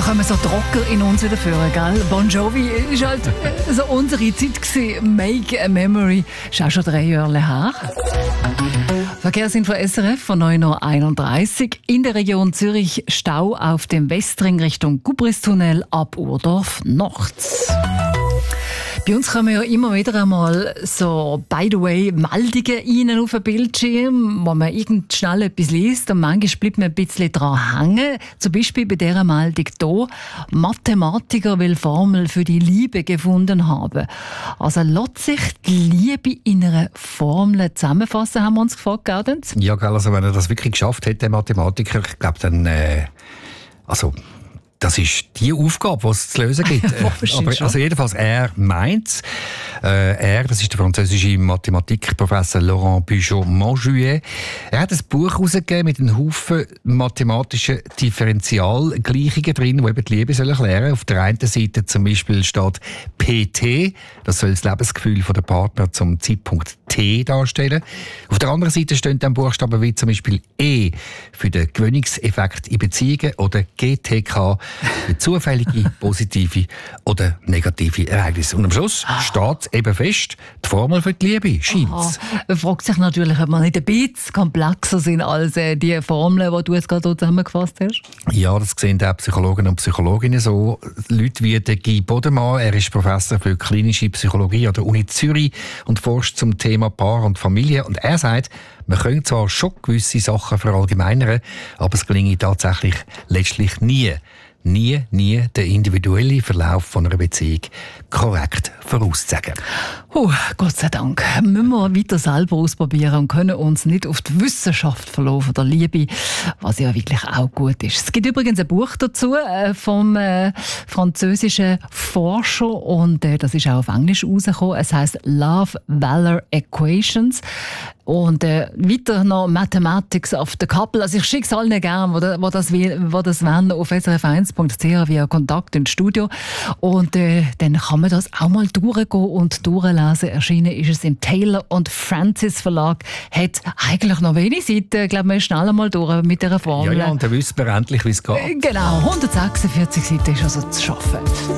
kommen so Rocker in uns wieder führen, gell? Bon Jovi ist halt so unsere Zeit gewesen. Make a Memory. Ist auch schon 3 Jahre her. Verkehrsinfo SRF von 9.31 Uhr. In der Region Zürich Stau auf dem Westring Richtung Gubristunnel ab Urdorf nachts. Bei uns kommen ja immer wieder einmal so, by the way, Meldungen rein auf den Bildschirm, wo man irgend schnell etwas liest und manchmal bleibt man ein bisschen dran hängen. Zum Beispiel bei dieser Meldung hier: Mathematiker will Formel für die Liebe gefunden haben. Also lässt sich die Liebe in einer Formel zusammenfassen, haben wir uns gefragt, Gaudenz? Ja, also wenn er das wirklich geschafft hätte, der Mathematiker, ich glaube dann, das ist die Aufgabe, die es zu lösen gibt. Aber, also jedenfalls, er meint es. Das ist der französische Mathematikprofessor Laurent Bugeaud-Montjuet. Er hat ein Buch herausgegeben mit einem Haufen mathematischen Differentialgleichungen drin, die eben die Liebe erklären sollen. Auf der einen Seite zum Beispiel steht PT, das soll das Lebensgefühl der Partner zum Zeitpunkt T darstellen. Auf der anderen Seite stehen dann Buchstaben wie zum Beispiel E für den Gewöhnungseffekt in Beziehungen oder GTK für zufällige, positive oder negative Ereignisse. Und am Schluss steht eben fest, die Formel für die Liebe scheint. Man fragt sich natürlich, ob wir nicht ein bisschen komplexer sind als die Formeln, die du jetzt gerade zusammengefasst hast. Ja, das sehen auch Psychologen und Psychologinnen so. Leute wie der Guy Bodemann, er ist Professor für klinische Psychologie an der Uni Zürich und forscht zum Thema Paar und Familie. Und er sagt, man könnte zwar schon gewisse Sachen verallgemeinern, aber es gelinge tatsächlich letztlich nie den individuellen Verlauf von einer Beziehung korrekt vorauszusagen. Gott sei Dank müssen wir weiter selber ausprobieren und können uns nicht auf die Wissenschaft verlassen von der Liebe, was ja wirklich auch gut ist. Es gibt übrigens ein Buch dazu vom französischen Forscher und das ist auch auf Englisch rausgekommen. Es heisst Love Valor Equations. Und weiter noch Mathematics of the Couple. Also ich schicke es allen gerne, wo das wollen, auf srf1.ch via Kontakt ins Studio. Und dann kann man das auch mal durchgehen und durchlesen. Erschienen ist es im Taylor & Francis Verlag. Hat eigentlich noch wenig Seiten. Ich glaube, man ist schnell einmal durch mit dieser Formel. Ja, und dann wissen wir endlich, wie es geht. Genau, 146 Seiten ist also zu schaffen.